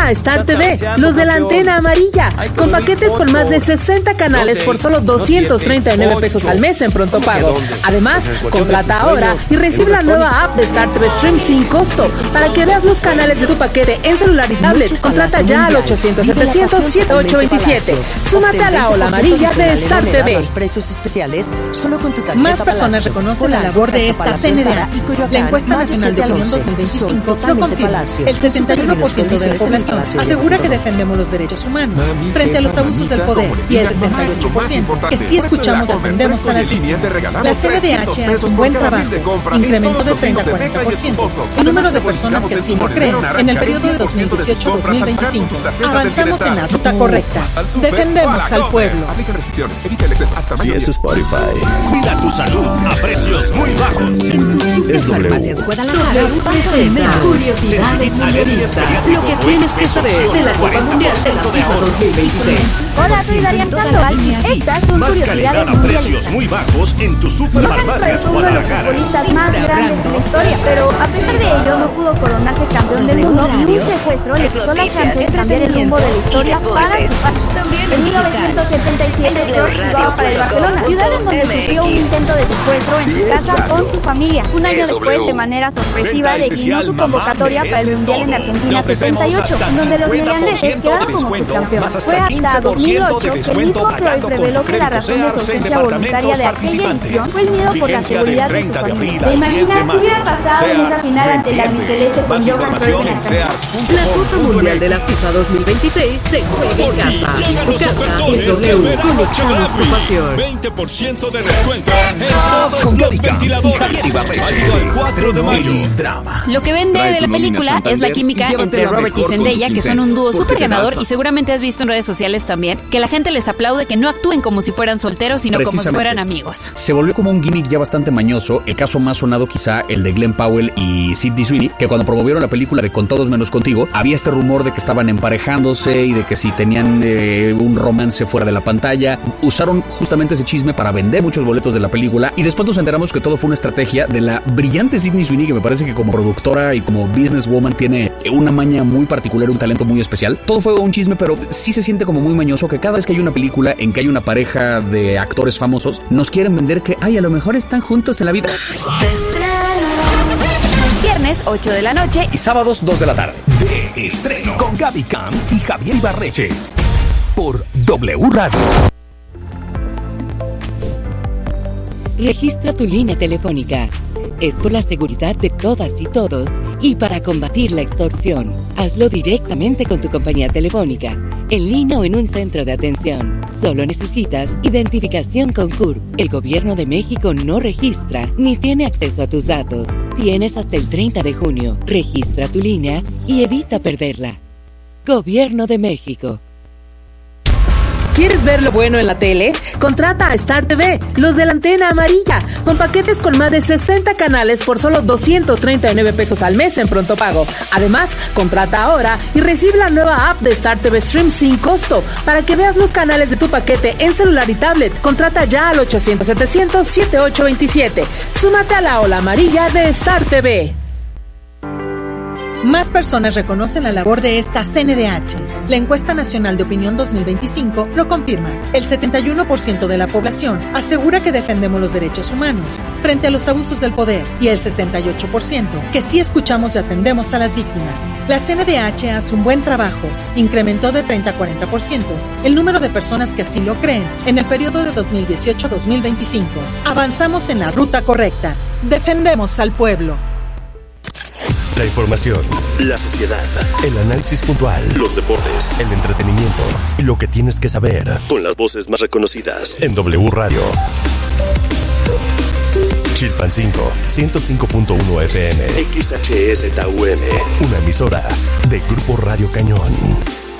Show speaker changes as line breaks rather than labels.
a Star TV, los de la antena amarilla, con paquetes con más de 60 canales por solo 239 pesos al mes en pronto pago. Además, contrata ahora y recibe la nueva app de Star TV Stream sin costo para que veas los canales de tu paquete en celular y tablet. Contrata ya al 800-700-7827. Súmate a la ola amarilla de Star TV.
Más personas reconocen la labor de esta CNDH. La encuesta nacional de opinión 2025 lo confirma. El 71% de la población asegura que defendemos los derechos humanos frente a los abusos del poder y el 68% que sí escuchamos y atendemos a las víctimas. La CNDH hace un buen trabajo. Incrementó de 30 a 40% el número de personas que sí lo creen en el periodo de 2018-2025. Avanzamos en la ruta correcta. Defendemos al pueblo.
Si es Spotify.
Cuida tu salud a precios muy bajos.
Farmacias Guadalajara. Curiosidades mundialistas. Lo que tienes que saber de la Copa Mundial de la FIFA 2023.
Hola, soy Darian Sandoval. Estas son
Más calidad
curiosidades
a
mundialistas.
precios muy bajos en tu Superfarmacias Guadalajara.
Uno de los futbolistas más grandes de la historia, pero a pesar de ello no pudo coronarse campeón del mundo y un secuestro le quitó la chance de cambiar el rumbo de la historia para su país. En 1977 George jugaba para el Barcelona, ciudad en donde sufrió un intento de secuestro en su casa con su familia. Un año después, de manera sorpresiva, declinó su convocatoria para el Mundial en Argentina 78, donde los neerlandeses quedaron como subcampeones. Fue hasta 2008 que el mismo Cruyff reveló que la razón de su ausencia voluntaria de aquella edición fue el miedo por la seguridad de su familia. ¿Te imaginas qué hubiera pasado en esa final ante el albiceleste con Johan Cruyff en la cancha?
La Copa Mundial de la FIFA 2026 se juega en casa. Tu casa es W. Conectamos tu pasión.
20% de descuento en todos
Con
los
Gaby Camp y
ventiladores.
Javier Ibarreche.
Válido el 4 de mayo.
El drama.
Lo que vende de la película es la química entre Robert y Zendaya, que son un dúo súper ganador, y seguramente has visto en redes sociales también que la gente les aplaude que no actúen como si fueran solteros, sino como si fueran amigos.
Se volvió como un gimmick ya bastante mañoso. El caso más sonado quizá el de Glenn Powell y Sydney Sweeney, que cuando promovieron la película de Con Todos Menos Contigo, había este rumor de que estaban emparejándose y de que si tenían un romance fuera de la pantalla. Usaron justamente ese chisme para vender muchos boletos de la película, y después nos enteramos que todo fue una estrategia de la brillante Sydney Sweeney, que me parece que como productora y como businesswoman tiene una maña muy particular, un talento muy especial. Todo fue un chisme, pero sí se siente como muy mañoso que cada vez que hay una película en que hay una pareja de actores famosos, nos quieren vender que, ay, a lo mejor están juntos en la vida.
Viernes 8 de la noche
Y sábados 2 de la tarde.
De estreno con Gaby Camp y Javier Ibarreche. Por W Radio.
Registra tu línea telefónica. Es por la seguridad de todas y todos y para combatir la extorsión. Hazlo directamente con tu compañía telefónica, en línea o en un centro de atención. Solo necesitas identificación con CURP. El Gobierno de México no registra ni tiene acceso a tus datos. Tienes hasta el 30 de junio. Registra tu línea y evita perderla. Gobierno de México.
¿Quieres ver lo bueno en la tele? Contrata a Star TV, los de la antena amarilla, con paquetes con más de 60 canales por solo 239 pesos al mes en pronto pago. Además, contrata ahora y recibe la nueva app de Star TV Stream sin costo para que veas los canales de tu paquete en celular y tablet. Contrata ya al 800-700-7827. Súmate a la ola amarilla de Star TV.
Más personas reconocen la labor de esta CNDH. La encuesta nacional de opinión 2025 lo confirma. El 71% de la población asegura que defendemos los derechos humanos frente a los abusos del poder y el 68% que sí escuchamos y atendemos a las víctimas. La CNDH hace un buen trabajo. Incrementó de 30 a 40% el número de personas que así lo creen en el periodo de 2018-2025. Avanzamos en la ruta correcta. Defendemos al pueblo.
La información, la sociedad, el análisis puntual, los deportes, el entretenimiento y lo que tienes que saber con las voces más reconocidas en W Radio. Chilpancingo, 105.1 FM, XHSTUM, una emisora de Grupo Radio Cañón.